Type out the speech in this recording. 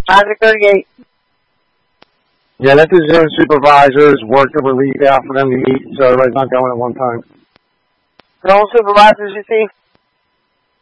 5:38. Yeah, that's the Zoom supervisors work the relief out for them to meet, so everybody's not going at one time. No supervisors, you see?